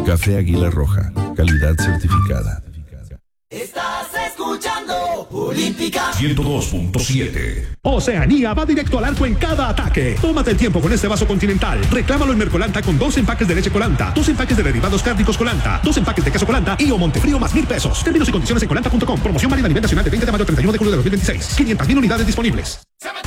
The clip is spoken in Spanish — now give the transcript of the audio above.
Café Águila Roja, calidad certificada. Estás escuchando Olímpica 102.7. Oceanía va directo al arco en cada ataque. Tómate el tiempo con este vaso Continental. Reclámalo en Mercolanta con 2 empaques de leche Colanta, 2 empaques de derivados cárnicos Colanta, 2 empaques de queso Colanta y o Montefrío más $1,000. Términos y condiciones en colanta.com. Promoción válida a nivel nacional de 20 de mayo a 31 de julio de 2026. 500,000 unidades disponibles.